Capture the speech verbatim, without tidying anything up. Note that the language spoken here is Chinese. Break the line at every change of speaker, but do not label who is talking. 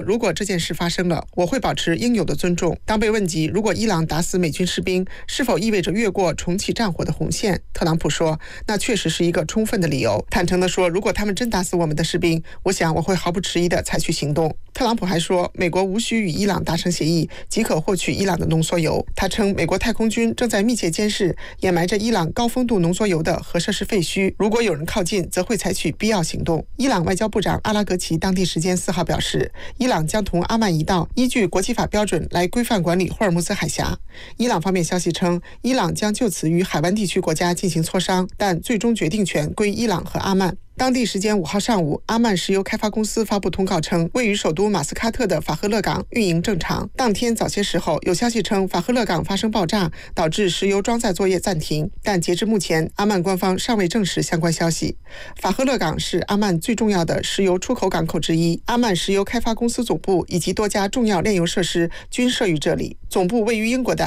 如果这件事发生了，我会保持应有的尊重。当被问及如果伊朗打死美军士兵是否意味着越过重启战火的红线，特朗普说，那确实是一个充分的理由。坦诚地说，如果他们真打死我们的士兵，我想我会毫不迟疑地采取行动。特朗普还说，美国无需与伊朗达成协议，即可获取伊朗的浓缩铀。他称，美国太空军正在密切监视掩埋着伊朗高丰度浓缩铀的核设施废墟，如果有人靠近，则会采取必要行动。伊朗外交部长阿拉格齐当地时间四号表示，伊朗将同阿曼一道依据国际法标准来规范管理霍尔木兹海峡。伊朗方面消息称，伊朗将就此与海湾地区国家进行磋商，但最终决定权归伊朗和阿曼。当地时间五号上午，阿曼石油开发公司发布通告称，位于首都马斯喀特的法赫勒港运营正常。当天早些时候，有消息称法赫勒港发生爆炸，导致石油装载作业暂停，但截至目前，阿曼官方尚未证实相关消息。法赫勒港是阿曼最重要的石油出口港口之一，阿曼石油开发公司总部以及多家重要炼油设施均设于这里。总部位于英国的